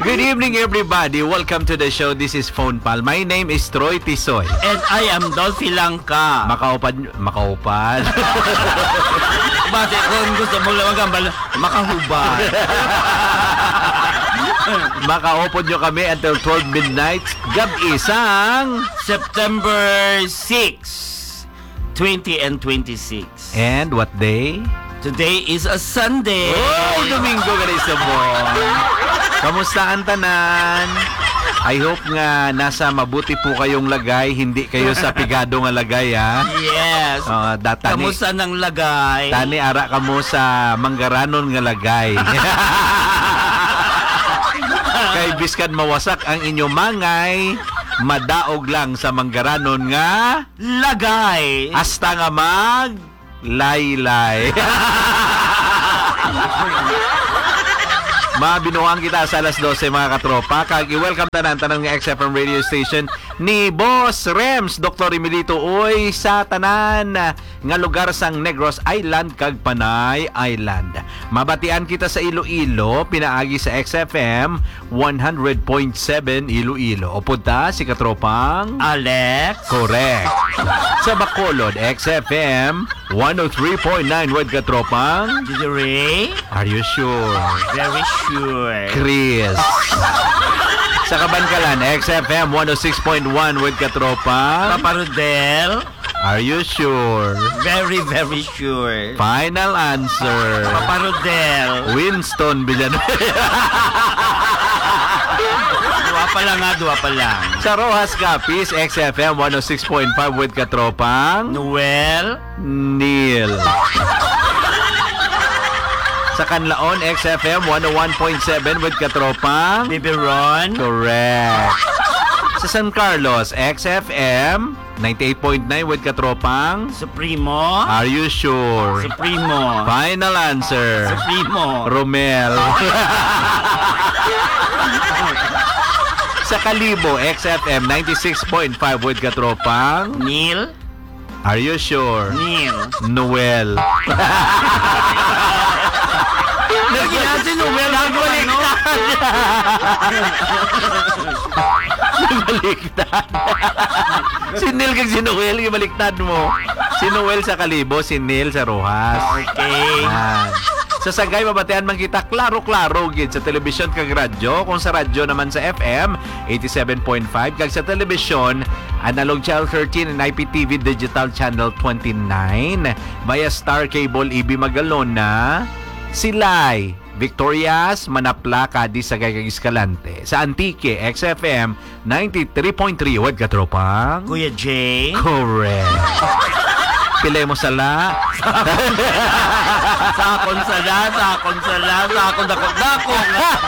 Good evening, everybody. Welcome to the show. This is Phone Pal. My name is Troy Tisoy. And I am Dolphy Langka. Makaupad. Bakit kung gusto mo lang makahubad? Makaupod nyo kami until 12 midnight. Gab-isang September 6, 20 and 26. And what day? Today is a Sunday. Oh, Domingo ka rin sa buwan. Kamusta ang tanan? I hope nga nasa mabuti po kayong lagay, hindi kayo sa pigado nga lagay, ha? Yes. Kamusta ng lagay? Tani ara kamo sa manggaranon nga lagay. Kay biskan mawasak ang inyong mangay, madaog lang sa manggaranon nga lagay. Hasta nga mag laylay. Mabinuang kita sa alas 12 mga katropa. Kag i-welcome tanan ng XFM radio station ni Boss Rems, Dr. Emilito Uy sa tanan nga lugar sang Negros Island kag Panay Island. Mabatian kita sa Iloilo, pinaagi sa XFM 100.7 Iloilo. Upod ta si katropang Alex. Correct. Sa Bacolod, XFM 103.9 with katropang Ray. Are you sure? Very sure. Chris. Sa Kabankalan, XFM 106.1 with katropang Papa Rodel. Are you sure? Very, very sure. Final answer. Papa Rodel. Winston Villanueva. Dua pa lang. Sa Rojas Capiz, XFM 106.5 with katropang Noel. Neil. Sa Canlaon, XFM 101.7 with katropang Biberon. Correct. Sa San Carlos, XFM 98.9 with katropang Supremo. Are you sure? Supremo. Final answer. Supremo. Romel. Sa Kalibo, XFM 96.5 with katropang Neil. Are you sure? Neil. Noel. Nagyan si Noel. Baliktad. Si Neil kag si Noel, baliktad mo. Si Noel sa Kalibo, si Neil sa Rojas. Okay. Yan. Sa Sagay, mabatean man kita klaro-klaro gid sa telebisyon kag radyo. Kung sa radyo naman sa FM 87.5 kag sa telebisyon Analog Channel 13 and IPTV Digital Channel 29 via Star Cable EB Magalona. Silay Victorias, Manapla, Cadiz, Sagay kag Escalante. Sa Antique, XFM 93.3 wad katropang Kuya Jay. correct. Pilay mo sala. Sakon sala. Sakon dakot.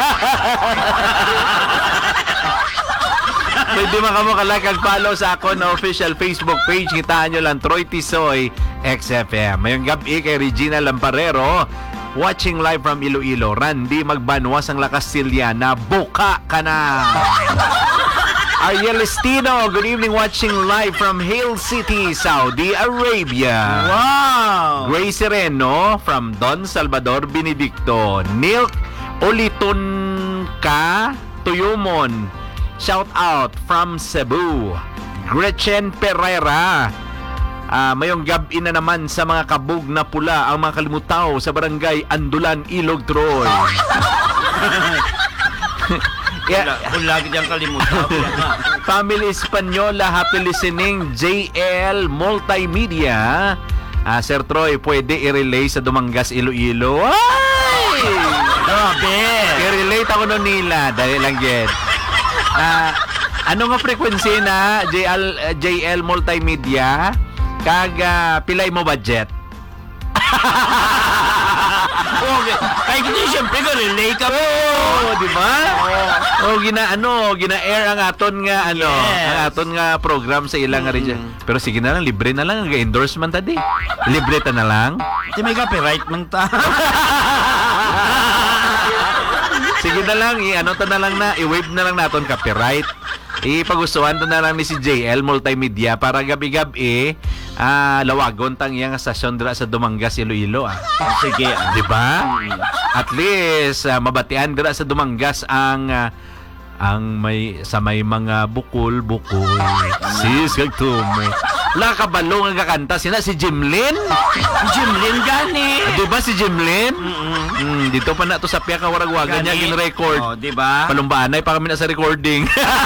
Pwede makamukala kag follow sa ako na official Facebook page. Kitaan nyo lang Troy Tisoy XFM. Mayong gabi kay Regina Lamparero. Watching live from Iloilo. Randy Magbanwas ang Lacastiliana. Buka ka na. Ariel Estino, good evening, watching live from Hale City, Saudi Arabia. Wow! Grace Sereno from Don Salvador Benedicto. Nilk Oliton ka Tuyumon, shout out from Cebu. Gretchen Pereira, mayong gabi na naman sa mga kabog na pula ang mga kalimutaw sa barangay Andulan, Ilog, Troy. Lagi diyang kalimutan. Family Espanyola, happy listening. JL Multimedia. Sir Troy, pwede i-relay sa Dumangas, Iloilo. Ay! Grabe! I-relate ako nun nila. Dahil lang yan. Ano nga frequency na JL Multimedia? Kag pilay mo budget? Okay. Ay, hindi siyempre ka relate ka. Di ba? Gina-air ang aton nga Yes. ang aton nga program sa ilang region. Pero sige na lang, libre na lang ang endorsement tadi. Libre ta na lang. Di may copyright man ta. Sige na lang, i-wave na lang naton copyright. Ipagustuhan to na lang ni si JL Multimedia para gabi-gabi lawagon tang iyang stasyon dira sa Dumangas, Iloilo. Sige. Di ba? At least mabatian dira sa Dumangas ang may sa may mga bukol-bukol. Sis kag tumo. La kabalo nga kakanta sina si Jimlin. Jimlin gani. Di ba si Jimlin? Dito pa na to sa piya ka waragwagan niya gin-record. Oh, di ba? Palumbaanay pa kami na sa recording.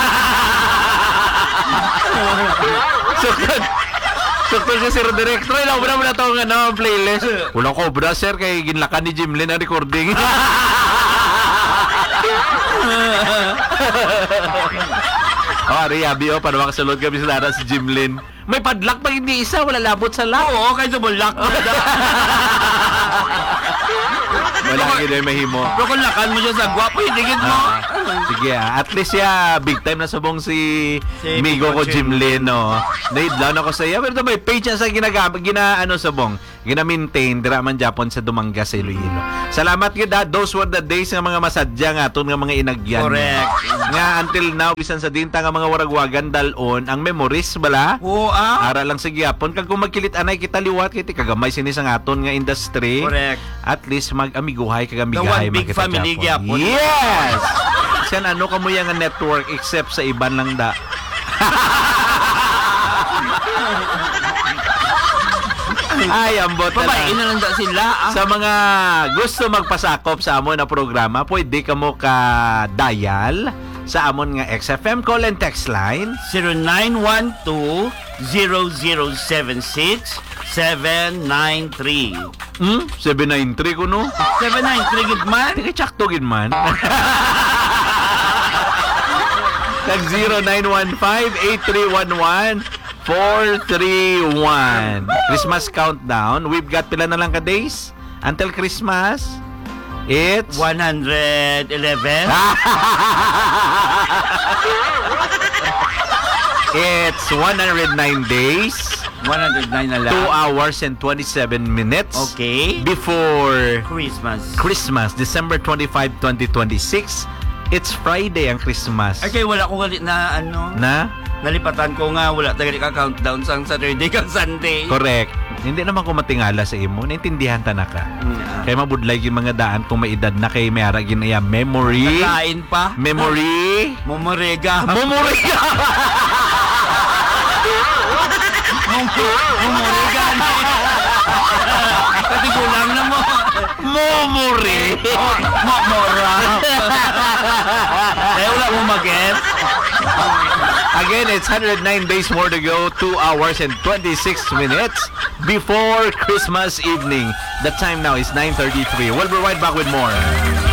Sukto si Sir Director. Ilaw mo na itong playlist. Walang cobra, sir, kay ginlakan ni Jimlin ang recording. Riabi, para makasulod kami sa dara si Jimlin. May padlock pa hindi isa, wala labot sa lock. Oo, kahit sa bulak. Wala gina yung mahimo. Pero kung lakan mo siya sa gwapo, higit mo. Sige, at least big time na subong si Migo ko Jimlin, no. Naidlaw na ko sa iya, pero may page niya sa sabong. Gina-maintain dira man Japon sa Dumangas, sa Iloilo. Salamat gid, those were the days nga mga masadya nga aton nga mga inagyan. Correct. Nga until now bisan sa dinta nga mga waragwagan dalon ang memories bala. Oo, Ara lang sa gyapon kag kung magkilit anay kita liwat kiti kagamay sinis ang aton nga industry. Correct. At least mag-amiguhay kag The amigahay one big family gyapon. Yes. Sen ano kamo yang network except sa iban lang da. Ay, ambot na Babae lang. na lang da sila. Sa mga gusto magpasakop sa amon na programa, pwede ka mo ka-dial sa amon nga XFM call and text line 0912-0076-793. 793 ko no? 793 gid man. Hindi ka tsakto gid man. Tag 0915-8311-431. Christmas countdown. We've got pila na lang ka days until Christmas. It's 111. It's 109 days, 109 na lang. 2 hours and 27 minutes Okay. before Christmas. Christmas, December 25, 2026. It's Friday ang Christmas. Okay, wala ko galit na Na? nalipatan ko nga wala tagali ka countdown sang Saturday kang Sunday. Correct. Hindi naman ko matingala sa imo. Naintindihan ta na ka. Kaya mabudlay yung mga daan kung may edad na kay may aragin iya memory. Nakain pa. Memory. Mumurega. Memory. Mumurega. Pati kulang na mo. Memory. Mumura. Eh, wala mo mag-get. Again, it's 109 days more to go, 2 hours and 26 minutes before Christmas evening. The time now is 9:33. We'll be right back with more.